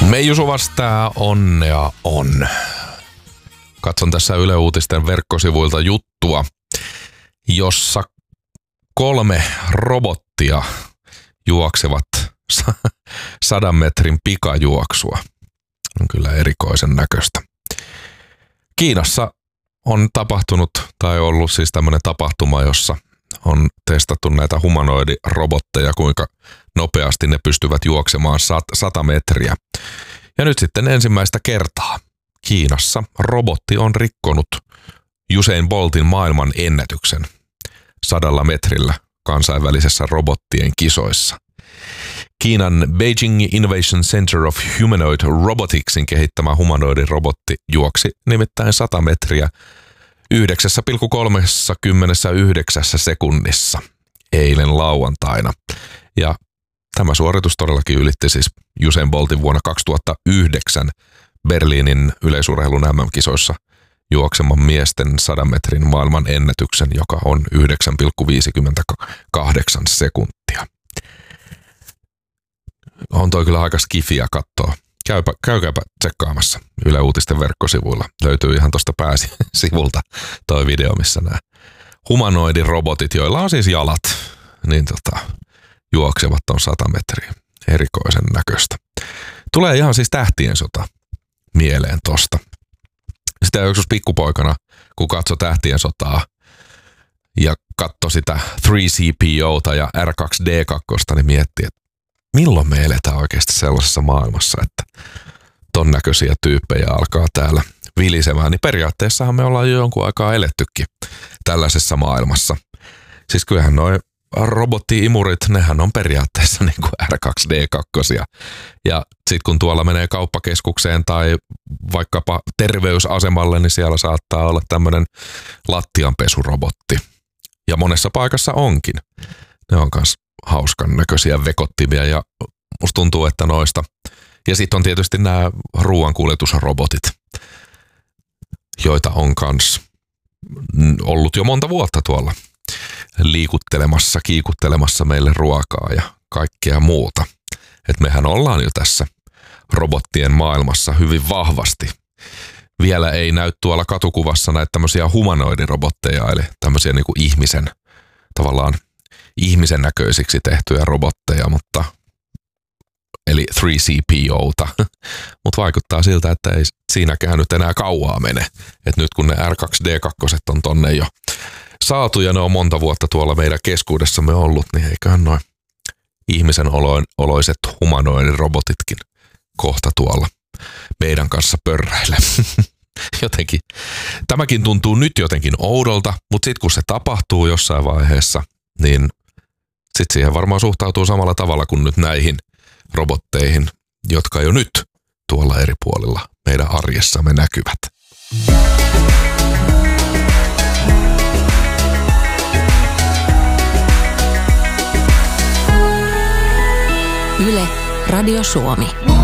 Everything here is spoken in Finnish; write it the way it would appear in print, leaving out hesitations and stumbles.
Meiju Suvastaa onnea on. Katson tässä Yle Uutisten verkkosivuilta juttua, jossa 3 robottia juoksevat 100 metrin pikajuoksua. On kyllä erikoisen näköistä. Kiinassa on tapahtunut tai ollut siis tämmöinen tapahtuma, jossa on testattu näitä humanoidirobotteja, kuinka nopeasti ne pystyvät juoksemaan 100 metriä. Ja nyt sitten ensimmäistä kertaa Kiinassa robotti on rikkonut Usain Boltin maailman ennätyksen 100 metrillä kansainvälisessä robottien kisoissa. Kiinan Beijing Innovation Center of Humanoid Roboticsin kehittämä humanoidirobotti juoksi nimittäin 100 metriä 9,39 sekunnissa eilen lauantaina. Ja tämä suoritus todellakin ylitti siis Usain Boltin vuonna 2009 Berliinin yleisurheilun MM-kisoissa juokseman miesten 100 metrin maailman ennätyksen, joka on 9,58 sekuntia. On toi kyllä aika skifiä katsoa. Käykääpä tsekkaamassa Yle Uutisten verkkosivuilla. Löytyy ihan tuosta pääsivulta toi video, missä nämä humanoidirobotit, joilla on siis jalat, niin juoksevat on 100 metriä. Erikoisen näköistä. Tulee ihan siis Tähtien sota mieleen tosta. Sitä joskus pikkupoikana, kun katsoi Tähtien sotaa ja katsoi sitä 3CPOta ja R2D2, niin mietti, että milloin me eletään oikeasti sellaisessa maailmassa, että ton näköisiä tyyppejä alkaa täällä vilisemään, niin periaatteessahan me ollaan jo jonkun aikaa elettykin tällaisessa maailmassa. Siis kyllähän noi robotti-imurit, nehän on periaatteessa niin kuin R2D2. Ja sit kun tuolla menee kauppakeskukseen tai vaikkapa terveysasemalle, niin siellä saattaa olla tämmönen lattianpesurobotti. Ja monessa paikassa onkin. Ne on kans hauskan näköisiä vekottimia ja musta tuntuu, että noista. Ja sitten on tietysti nämä ruoankuljetusrobotit, joita on kans ollut jo monta vuotta tuolla liikuttelemassa, kiikuttelemassa meille ruokaa ja kaikkea muuta. Et mehän ollaan jo tässä robottien maailmassa hyvin vahvasti. Vielä ei näy tuolla katukuvassa näitä tämmöisiä humanoidirobotteja, eli tämmöisiä niinku tavallaan ihmisen näköisiksi tehtyjä robotteja, mutta eli 3CPOta. Mutta vaikuttaa siltä, että ei siinäkään nyt enää kauaa mene. Et nyt kun ne R2D2 on tonne jo saatu ja ne on monta vuotta tuolla meidän keskuudessamme ollut, niin eiköhän noin ihmisen oloiset humanoidirobotitkin kohta tuolla meidän kanssa pörräile. Jotenkin. Tämäkin tuntuu nyt jotenkin oudolta, mutta sitten kun se tapahtuu jossain vaiheessa, niin sitten siihen varmaan suhtautuu samalla tavalla kuin nyt näihin robotteihin, jotka jo nyt tuolla eri puolilla meidän arjessamme näkyvät. Yle, Radio Suomi.